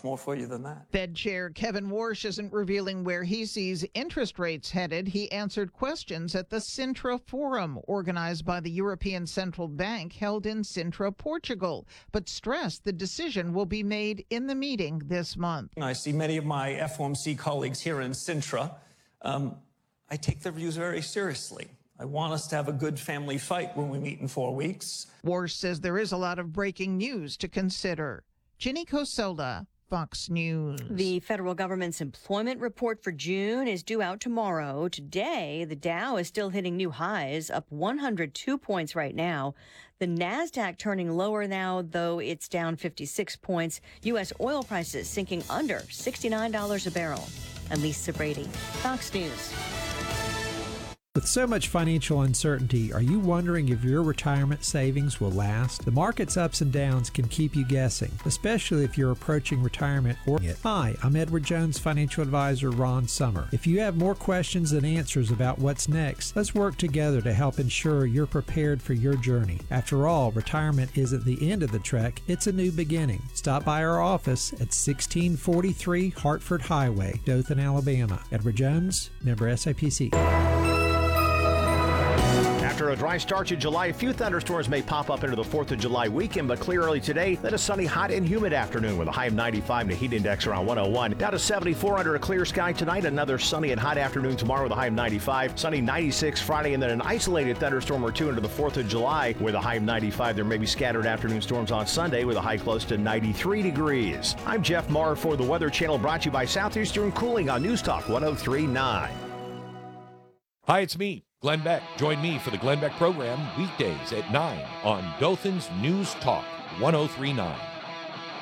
more for you than that. Fed Chair Kevin Warsh isn't revealing where he sees interest rates headed. He answered questions at the Sintra Forum, organized by the European Central Bank, held in Sintra, Portugal, but stressed the decision will be made in the meeting this month. I see many of my FOMC colleagues here in Sintra. I take their views very seriously. I want us to have a good family fight when we meet in 4 weeks. Warsh says there is a lot of breaking news to consider. Ginny Coselda, Fox News. The federal government's employment report for June is due out tomorrow. Today, the Dow is still hitting new highs, up 102 points right now. The NASDAQ turning lower now, though it's down 56 points. U.S. oil prices sinking under $69 a barrel. I'm Lisa Brady, Fox News. With so much financial uncertainty, are you wondering if your retirement savings will last? The market's ups and downs can keep you guessing, especially if you're approaching retirement or it. Hi, I'm Edward Jones financial advisor Ron Summer. If you have more questions than answers about what's next, let's work together to help ensure you're prepared for your journey. After all, retirement isn't the end of the trek, it's a new beginning. Stop by our office at 1643 Hartford Highway, Dothan, Alabama. Edward Jones, member SIPC. After a dry start to July, a few thunderstorms may pop up into the 4th of July weekend, but clear early today. Then a sunny, hot, and humid afternoon with a high of 95 and a heat index around 101. Down to 74 under a clear sky tonight. Another sunny and hot afternoon tomorrow with a high of 95. Sunny 96 Friday, and then an isolated thunderstorm or two into the 4th of July with a high of 95. There may be scattered afternoon storms on Sunday with a high close to 93 degrees. I'm Jeff Marr for the Weather Channel, brought to you by Southeastern Cooling on News Talk 103.9. Hi, it's me, Glenn Beck. Join me for the Glenn Beck program weekdays at 9 on Dothan's News Talk 103.9.